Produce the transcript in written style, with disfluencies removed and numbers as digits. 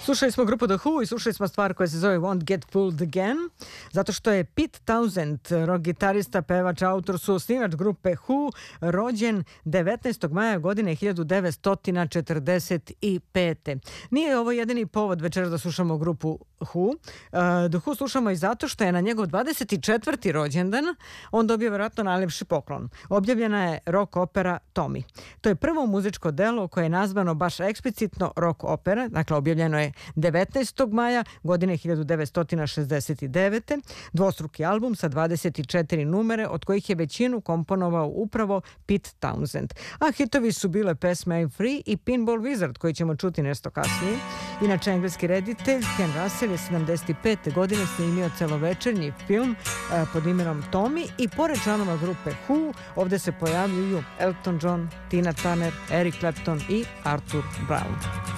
Slušali smo grupu The Who i slušali smo stvar koja se zove Won't Get Fooled Again, zato što je Pete Townshend, rock gitarista, pevač, autor, suosnivač grupe Who, rođen 19. maja godine 1945. Nije ovo jedini povod večeras da slušamo grupu Who. The Who slušamo i zato što je na njegov 24. rođendan on dobio vjerojatno najljepši poklon. Objavljena je rock opera Tommy. To je prvo muzičko delo koje je nazvano baš eksplicitno rock opera, dakle objavljeno je 19. maja godine 1969. Dvostruki album sa 24 numere, od kojih je većinu komponovao upravo Pete Townshend. A hitovi su bile pesme I'm Free i Pinball Wizard, koji ćemo čuti nešto kasnije. Inače, engleski reditelj Ken Russell je 75. godine snimio celovečernji film pod imenom Tommy i pored članova grupe Who ovdje se pojavljuju Elton John, Tina Turner, Eric Clapton i Arthur Brown.